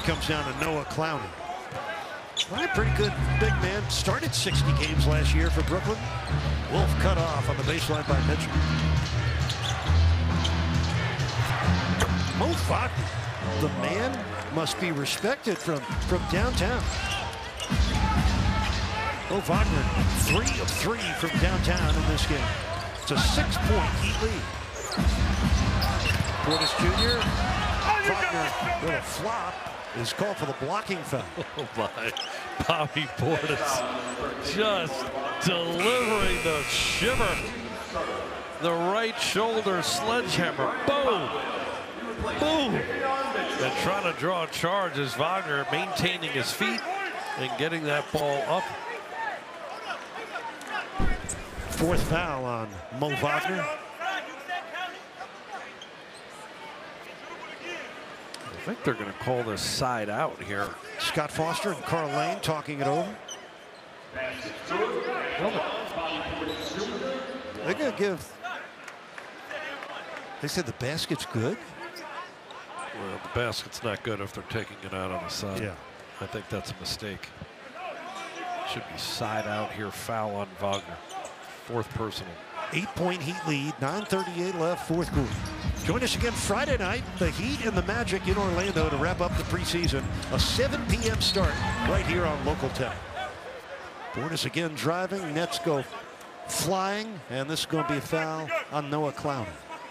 comes down to Noah Clowney. Well, pretty good big man. Started 60 games last year for Brooklyn. Wolf cut off on the baseline by Mitchell. Mo Wagner, the man, must be respected from downtown. Mo Wagner, 3 of 3 from downtown in this game. It's a 6-point Heat lead. Portis Jr. Wagner with a flop is called for the blocking foul. Oh my, Bobby Portis just delivering the shiver. The right shoulder sledgehammer, boom, boom. And trying to draw a charge as Wagner maintaining his feet and getting that ball up. 4th foul on Mo Wagner. I think they're going to call this side out here. Scott Foster and Carl Lane talking it over. They're going to give. They said the basket's good. Well, the basket's not good if they're taking it out on the side. Yeah. I think that's a mistake. Should be side out here. Foul on Wagner. 4th personal. 8-point Heat lead. 9:38 left, 4th quarter. Join us again Friday night, the Heat and the Magic in Orlando to wrap up the preseason. A 7 p.m. start right here on Local 10. Portis again driving. Nets go flying, and this is going to be a foul on Noah Clowney.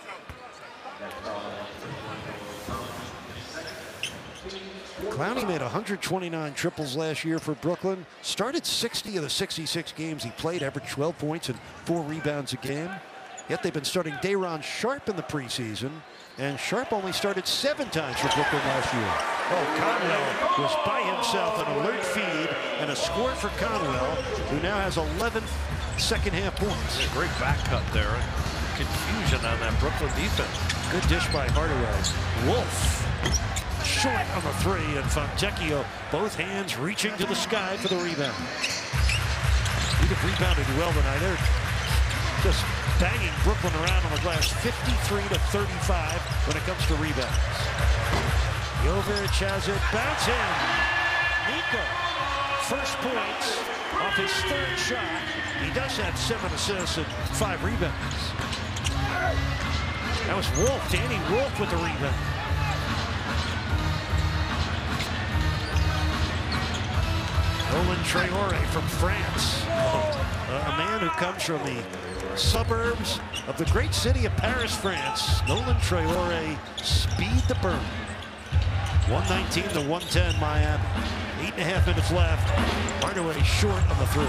Clowney made 129 triples last year for Brooklyn. Started 60 of the 66 games he played, averaged 12 points and 4 rebounds a game. Yet they've been starting Day'Ron Sharpe in the preseason, and Sharpe only started 7 times for Brooklyn last year. Oh, Conwell was by himself, an alert feed and a score for Conwell, who now has 11 second-half points. Great back cut there. Confusion on that Brooklyn defense. Good dish by Hardaway. Wolf short on the 3, and Fontecchio, both hands reaching to the sky for the rebound. He'd have rebounded well tonight. They're just banging Brooklyn around on the glass, 53-35 when it comes to rebounds. Jovic has it, bounce in. Nico, first points off his 3rd shot. He does have 7 assists and 5 rebounds. That was Wolf, Danny Wolf with the rebound. Nolan Traore from France, a man who comes from the suburbs of the great city of Paris, France. Nolan Traore, speed to burn. 119 to 110 Miami. 8.5 minutes left. Hardaway short on the 3.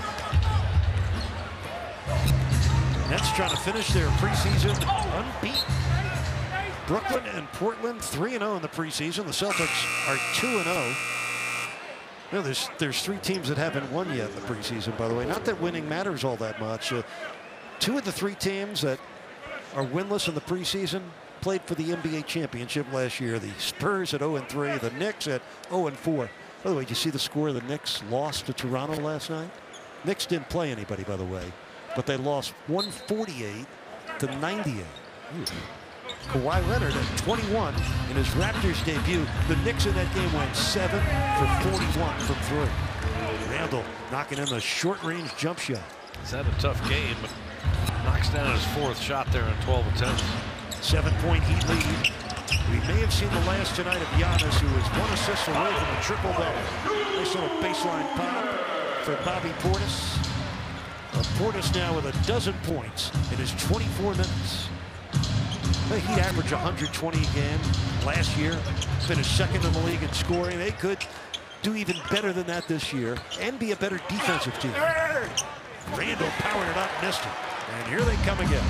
Nets trying to finish their preseason unbeaten. Brooklyn and Portland 3-0 in the preseason. The Celtics are 2-0. You know, there's 3 teams that haven't won yet in the preseason, by the way. Not that winning matters all that much. 2 of the 3 teams that are winless in the preseason played for the NBA championship last year. The Spurs at 0-3, the Knicks at 0-4. By the way, did you see the score? The Knicks lost to Toronto last night. Knicks didn't play anybody, by the way, but they lost 148 to 98. Ooh. Kawhi Leonard at 21 in his Raptors debut. The Knicks in that game went 7 for 41 from 3. Randall knocking in the short-range jump shot. He's had a tough game, but knocks down his 4th shot there in 12 attempts. 7-point Heat lead. We may have seen the last tonight of Giannis, who is 1 assist away from a triple-double. Nice little baseline pop for Bobby Portis. Portis now with 12 points in his 24 minutes. He'd average 120 a game last year. Finished 2nd in the league in scoring. They could do even better than that this year and be a better defensive team. Randall powered it up, missed it. And here they come again.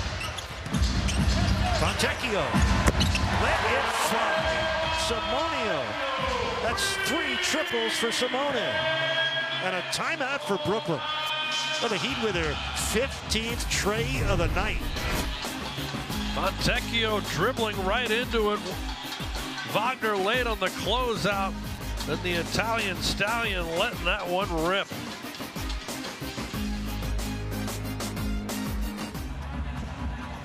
Fontecchio. Let it fly. Simonio. That's 3 triples for Simone. And a timeout for Brooklyn. Well, the Heat with their 15th tray of the night. Fontecchio dribbling right into it. Wagner late on the closeout. And the Italian Stallion letting that one rip.